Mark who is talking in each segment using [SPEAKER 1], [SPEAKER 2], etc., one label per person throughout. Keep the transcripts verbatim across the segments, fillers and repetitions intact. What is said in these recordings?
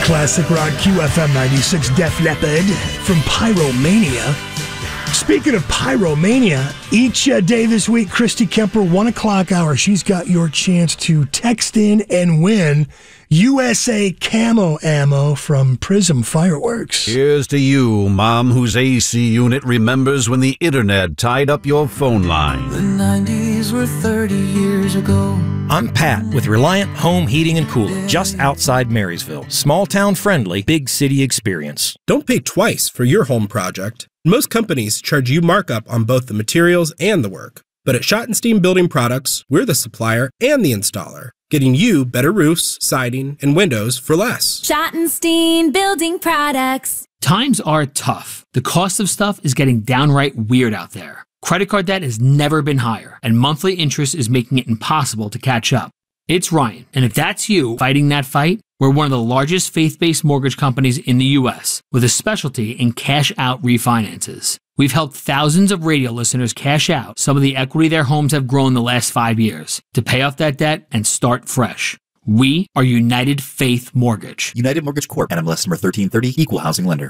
[SPEAKER 1] Classic Rock Q F M ninety-six, Def Leppard from Pyromania. Speaking of Pyromania, each uh, day this week, Christy Kemper, one o'clock hour, she's got your chance to text in and win U S A Camo Ammo from Prism Fireworks.
[SPEAKER 2] Here's to you, Mom, whose A C unit remembers when the internet tied up your phone line.
[SPEAKER 3] The nineties were thirty years ago.
[SPEAKER 4] I'm Pat with Reliant Home Heating and Cooling, just outside Marysville. Small town friendly, big city experience.
[SPEAKER 5] Don't pay twice for your home project. Most companies charge you markup on both the materials and the work. But at Schottenstein Building Products, we're the supplier and the installer, getting you better roofs, siding, and windows for less.
[SPEAKER 6] Schottenstein Building Products.
[SPEAKER 7] Times are tough. The cost of stuff is getting downright weird out there. Credit card debt has never been higher, and monthly interest is making it impossible to catch up. It's Ryan, and if that's you fighting that fight, we're one of the largest faith-based mortgage companies in the U S with a specialty in cash-out refinances. We've helped thousands of radio listeners cash out some of the equity their homes have grown the last five years to pay off that debt and start fresh. We are United Faith Mortgage.
[SPEAKER 8] United Mortgage Corp. N M L S number thirteen thirty, Equal Housing Lender.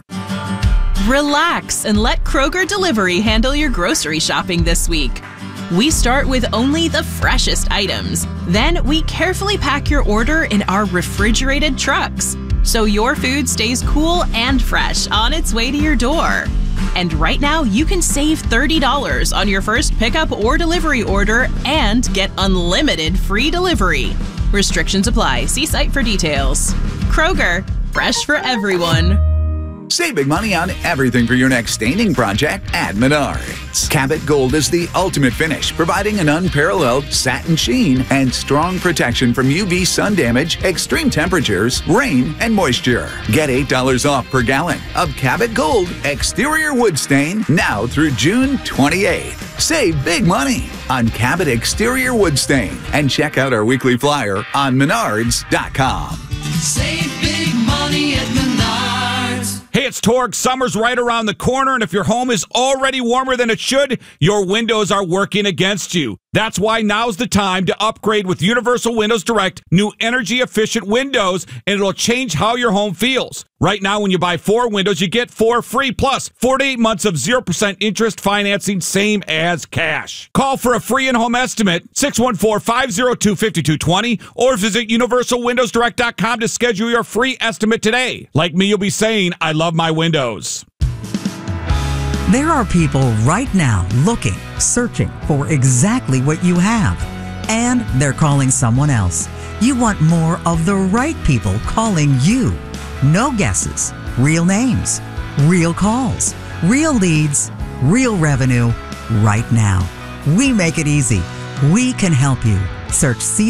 [SPEAKER 9] Relax and let Kroger Delivery handle your grocery shopping this week. We start with only the freshest items. Then we carefully pack your order in our refrigerated trucks, so your food stays cool and fresh on its way to your door. And right now, you can save thirty dollars on your first pickup or delivery order and get unlimited free delivery. Restrictions apply. See site for details. Kroger, fresh for everyone.
[SPEAKER 10] Save big money on everything for your next staining project at Menards. Cabot Gold is the ultimate finish, providing an unparalleled satin sheen and strong protection from U V sun damage, extreme temperatures, rain, and moisture. Get eight dollars off per gallon of Cabot Gold exterior wood stain now through June twenty-eighth. Save big money on Cabot exterior wood stain and check out our weekly flyer on menards dot com.
[SPEAKER 3] Save big money at Menards.
[SPEAKER 11] Hey, it's Torg. Summer's right around the corner, and if your home is already warmer than it should, your windows are working against you. That's why now's the time to upgrade with Universal Windows Direct new energy-efficient windows, and it'll change how your home feels. Right now, when you buy four windows, you get four free, plus forty-eight months of zero percent interest financing, same as cash. Call for a free in-home estimate, six one four, five zero two, five two two zero, or visit universal windows direct dot com to schedule your free estimate today. Like me, you'll be saying, I love my windows.
[SPEAKER 12] There are people right now looking, searching for exactly what you have, and they're calling someone else. You want more of the right people calling you. No guesses, real names, real calls, real leads, real revenue right now. We make it easy. We can help you. Search C